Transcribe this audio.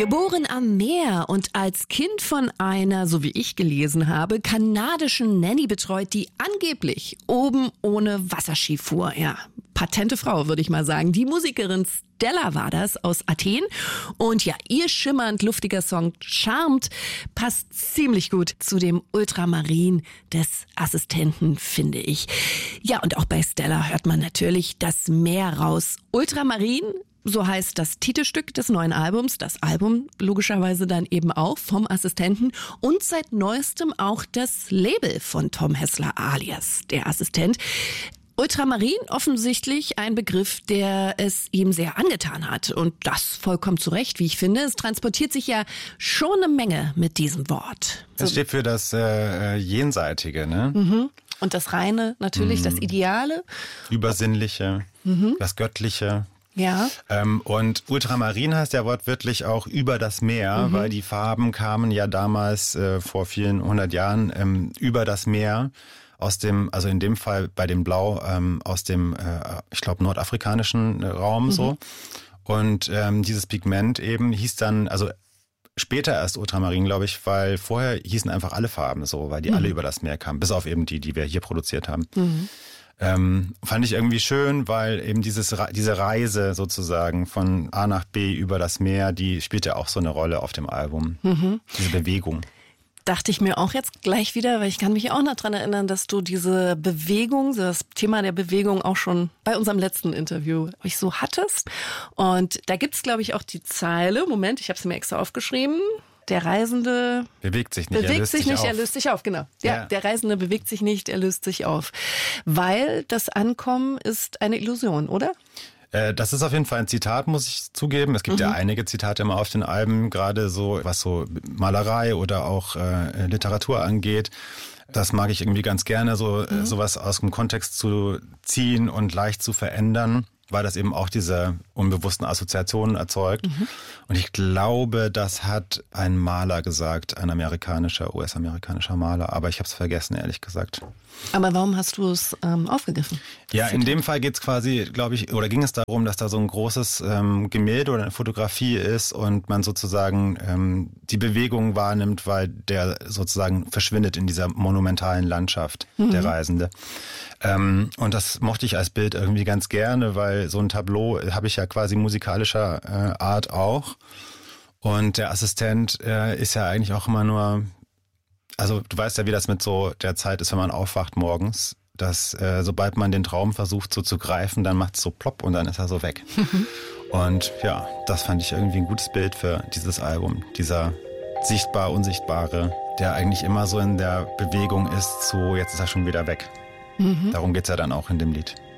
Geboren am Meer und als Kind von einer, so wie ich gelesen habe, kanadischen Nanny betreut, die angeblich oben ohne Wasserski fuhr. Ja, patente Frau, würde ich mal sagen. Die Musikerin Stella war das aus Athen. Und ja, ihr schimmernd luftiger Song Charmed passt ziemlich gut zu dem Ultramarin des Assistenten, finde ich. Ja, und auch bei Stella hört man natürlich das Meer raus. Ultramarin, so heißt das Titelstück des neuen Albums, das Album logischerweise dann eben auch vom Assistenten und seit neuestem auch das Label von Tom Hessler alias der Assistent. Ultramarin offensichtlich ein Begriff, der es ihm sehr angetan hat und das vollkommen zu Recht, wie ich finde. Es transportiert sich ja schon eine Menge mit diesem Wort. Das steht für das Jenseitige, ne? Mhm. Und das Reine natürlich, das Ideale. Übersinnliche, das Göttliche. Ja. Und Ultramarin heißt ja wortwörtlich auch über das Meer, weil die Farben kamen ja damals vor vielen hundert Jahren über das Meer aus dem, also in dem Fall bei dem Blau aus dem, ich glaube, nordafrikanischen Raum so. Und dieses Pigment eben hieß dann, also später erst Ultramarin, glaube ich, weil vorher hießen einfach alle Farben so, weil die alle über das Meer kamen, bis auf eben die wir hier produziert haben. Fand ich irgendwie schön, weil eben diese Reise sozusagen von A nach B über das Meer, die spielt ja auch so eine Rolle auf dem Album. Diese Bewegung. Dachte ich mir auch jetzt gleich wieder, weil ich kann mich auch noch dran erinnern, dass du diese Bewegung, das Thema der Bewegung auch schon bei unserem letzten Interview euch so hattest. Und da gibt's, glaube ich, auch die Zeile, Moment, ich habe es mir extra aufgeschrieben, der Reisende bewegt sich nicht, er löst sich auf, genau. Ja, der Reisende bewegt sich nicht, er löst sich auf. Weil das Ankommen ist eine Illusion, oder? Das ist auf jeden Fall ein Zitat, muss ich zugeben. Es gibt ja einige Zitate immer auf den Alben, gerade so, was so Malerei oder auch Literatur angeht. Das mag ich irgendwie ganz gerne, sowas aus dem Kontext zu ziehen und leicht zu verändern, weil das eben auch diese unbewussten Assoziationen erzeugt. Und ich glaube, das hat ein Maler gesagt, ein US-amerikanischer Maler, aber ich habe es vergessen, ehrlich gesagt. Aber warum hast du es aufgegriffen? Ja, in dem Fall geht's quasi, glaube ich, oder ging es darum, dass da so ein großes Gemälde oder eine Fotografie ist und man sozusagen die Bewegung wahrnimmt, weil der sozusagen verschwindet in dieser monumentalen Landschaft, der Reisende. Und das mochte ich als Bild irgendwie ganz gerne, weil so ein Tableau habe ich ja quasi musikalischer Art auch. Und der Assistent ist ja eigentlich auch immer nur, also du weißt ja, wie das mit so der Zeit ist, wenn man aufwacht morgens, dass sobald man den Traum versucht so zu greifen, dann macht es so plopp und dann ist er so weg. Und ja, das fand ich irgendwie ein gutes Bild für dieses Album. Dieser sichtbar-unsichtbare, der eigentlich immer so in der Bewegung ist, so jetzt ist er schon wieder weg. Darum geht's ja dann auch in dem Lied.